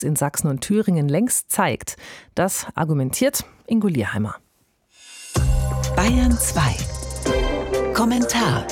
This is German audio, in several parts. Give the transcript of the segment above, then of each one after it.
in Sachsen und Thüringen längst zeigt. Das argumentiert Ingo Lierheimer. Bayern 2. Kommentar.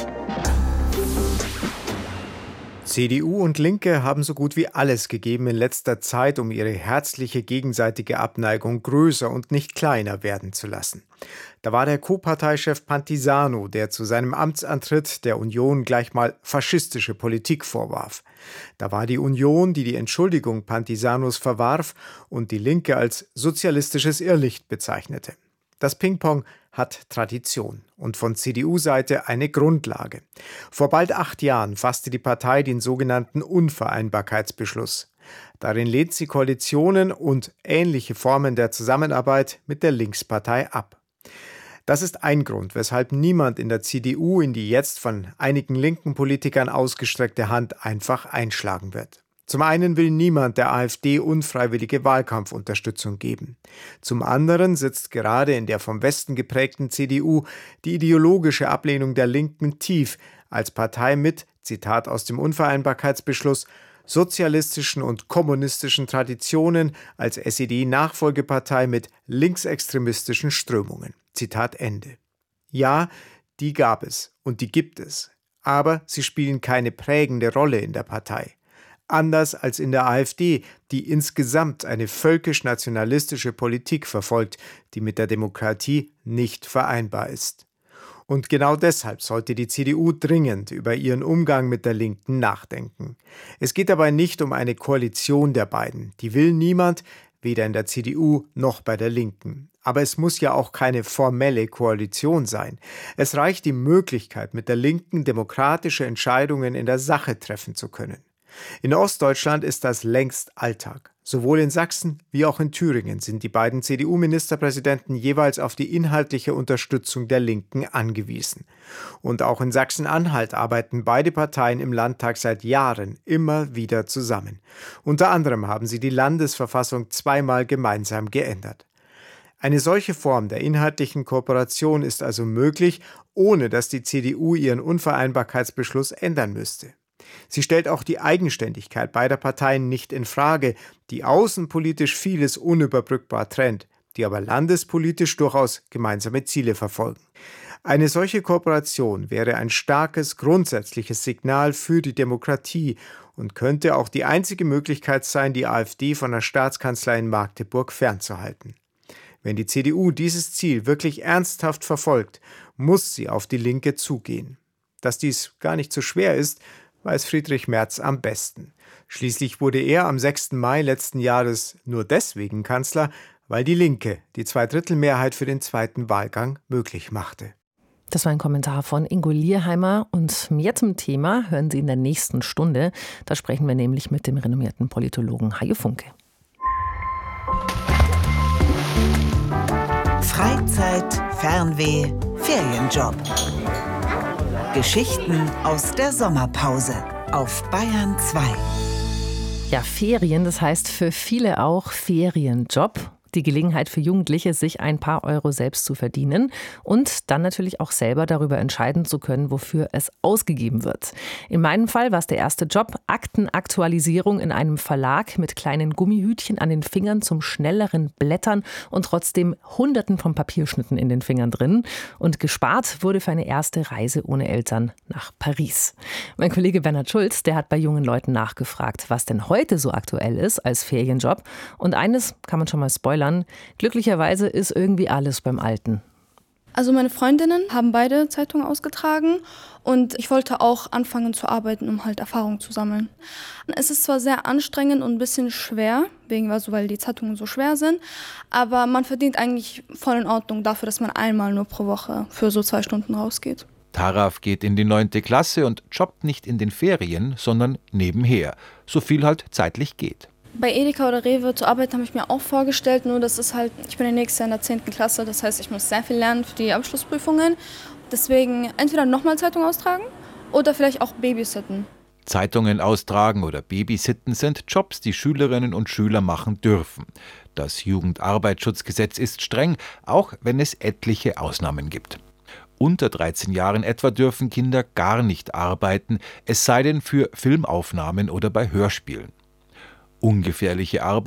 CDU und Linke haben so gut wie alles gegeben in letzter Zeit, um ihre herzliche gegenseitige Abneigung größer und nicht kleiner werden zu lassen. Da war der Co-Parteichef Pantisano, der zu seinem Amtsantritt der Union gleich mal faschistische Politik vorwarf. Da war die Union, die die Entschuldigung Pantisanos verwarf und die Linke als sozialistisches Irrlicht bezeichnete. Das Ping-Pong hat Tradition und von CDU-Seite eine Grundlage. Vor bald 8 Jahren fasste die Partei den sogenannten Unvereinbarkeitsbeschluss. Darin lehnt sie Koalitionen und ähnliche Formen der Zusammenarbeit mit der Linkspartei ab. Das ist ein Grund, weshalb niemand in der CDU in die jetzt von einigen linken Politikern ausgestreckte Hand einfach einschlagen wird. Zum einen will niemand der AfD unfreiwillige Wahlkampfunterstützung geben. Zum anderen sitzt gerade in der vom Westen geprägten CDU die ideologische Ablehnung der Linken tief, als Partei mit, Zitat aus dem Unvereinbarkeitsbeschluss, sozialistischen und kommunistischen Traditionen, als SED-Nachfolgepartei mit linksextremistischen Strömungen. Zitat Ende. Ja, die gab es und die gibt es. Aber sie spielen keine prägende Rolle in der Partei. Anders als in der AfD, die insgesamt eine völkisch-nationalistische Politik verfolgt, die mit der Demokratie nicht vereinbar ist. Und genau deshalb sollte die CDU dringend über ihren Umgang mit der Linken nachdenken. Es geht dabei nicht um eine Koalition der beiden. Die will niemand, weder in der CDU noch bei der Linken. Aber es muss ja auch keine formelle Koalition sein. Es reicht die Möglichkeit, mit der Linken demokratische Entscheidungen in der Sache treffen zu können. In Ostdeutschland ist das längst Alltag. Sowohl in Sachsen wie auch in Thüringen sind die beiden CDU-Ministerpräsidenten jeweils auf die inhaltliche Unterstützung der Linken angewiesen. Und auch in Sachsen-Anhalt arbeiten beide Parteien im Landtag seit Jahren immer wieder zusammen. Unter anderem haben sie die Landesverfassung 2-mal gemeinsam geändert. Eine solche Form der inhaltlichen Kooperation ist also möglich, ohne dass die CDU ihren Unvereinbarkeitsbeschluss ändern müsste. Sie stellt auch die Eigenständigkeit beider Parteien nicht in Frage, die außenpolitisch vieles unüberbrückbar trennt, die aber landespolitisch durchaus gemeinsame Ziele verfolgen. Eine solche Kooperation wäre ein starkes, grundsätzliches Signal für die Demokratie und könnte auch die einzige Möglichkeit sein, die AfD von der Staatskanzlei in Magdeburg fernzuhalten. Wenn die CDU dieses Ziel wirklich ernsthaft verfolgt, muss sie auf die Linke zugehen. Dass dies gar nicht so schwer ist, weiß Friedrich Merz am besten. Schließlich wurde er am 6. Mai letzten Jahres nur deswegen Kanzler, weil die Linke die Zweidrittelmehrheit für den zweiten Wahlgang möglich machte. Das war ein Kommentar von Ingo Lierheimer und mehr zum Thema hören Sie in der nächsten Stunde. Da sprechen wir nämlich mit dem renommierten Politologen Hajo Funke. Freizeit, Fernweh, Ferienjob. Geschichten aus der Sommerpause auf Bayern 2. Ja, Ferien, das heißt für viele auch Ferienjob. Die Gelegenheit für Jugendliche, sich ein paar Euro selbst zu verdienen und dann natürlich auch selber darüber entscheiden zu können, wofür es ausgegeben wird. In meinem Fall war es der erste Job, Aktenaktualisierung in einem Verlag mit kleinen Gummihütchen an den Fingern zum schnelleren Blättern und trotzdem Hunderten von Papierschnitten in den Fingern drin. Und gespart wurde für eine erste Reise ohne Eltern nach Paris. Mein Kollege Bernhard Schulz, der hat bei jungen Leuten nachgefragt, was denn heute so aktuell ist als Ferienjob. Und eines kann man schon mal spoilern. Glücklicherweise ist irgendwie alles beim Alten. Also meine Freundinnen haben beide Zeitungen ausgetragen und ich wollte auch anfangen zu arbeiten, um halt Erfahrung zu sammeln. Es ist zwar sehr anstrengend und ein bisschen schwer, weil die Zeitungen so schwer sind, aber man verdient eigentlich voll in Ordnung dafür, dass man einmal nur pro Woche für so 2 Stunden rausgeht. Taraf geht in die 9. Klasse und jobbt nicht in den Ferien, sondern nebenher, so viel halt zeitlich geht. Bei Edeka oder Rewe zu arbeiten habe ich mir auch vorgestellt, nur das ist halt, ich bin nächstes Jahr in der 10. Klasse, das heißt, ich muss sehr viel lernen für die Abschlussprüfungen. Deswegen entweder nochmal Zeitung austragen oder vielleicht auch babysitten. Zeitungen austragen oder babysitten sind Jobs, die Schülerinnen und Schüler machen dürfen. Das Jugendarbeitsschutzgesetz ist streng, auch wenn es etliche Ausnahmen gibt. Unter 13 Jahren etwa dürfen Kinder gar nicht arbeiten, es sei denn für Filmaufnahmen oder bei Hörspielen. Ungefährliche Arbeit